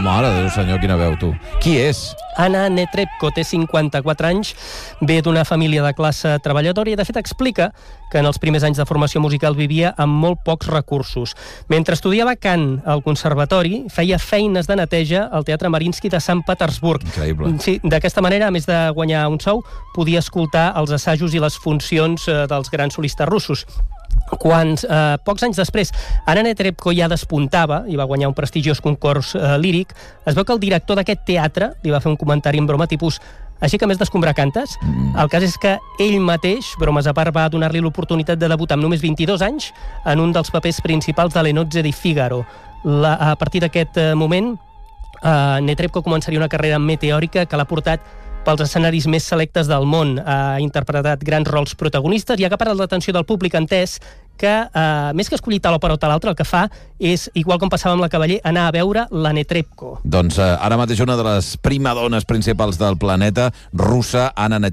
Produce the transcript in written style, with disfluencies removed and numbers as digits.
Mare de Déu, senyor, quina veu, tu. Qui és? Anna Netrebko té 54 anys, ve d'una família de classe treballadora i, de fet, explica que en els primers anys de formació musical vivia amb molt pocs recursos. Mentre estudiava cant al conservatori, feia feines de neteja al Teatre Mariinsky de Sant Petersburg. Increïble. Sí, d'aquesta manera, a més de guanyar un sou, podia escoltar els assajos i les funcions dels grans solistes russos. Quan, pocs anys després, Anna Netrebko ja despuntava i va guanyar un prestigiós concurs líric, es veu que el director d'aquest teatre li va fer un comentari en broma tipus «Així que més d'escombrar cantes?» El cas és que ell mateix, bromes a part, va donar-li l'oportunitat de debutar amb només 22 anys en un dels papers principals de Le Nozze di Figaro. A partir d'aquest moment, Netrebko començaria una carrera meteòrica que l'ha portat pels escenaris més selectes del món. Ha interpretat grans rols protagonistes i ha acaparat l'atenció del públic, entès que, més que escollir tal òpera o tal altra, el que fa és, igual com passava amb la Cavaller, anar a veure la Netrebko. Doncs ara mateix una de les primadones principals del planeta, russa, Anna Netrebko.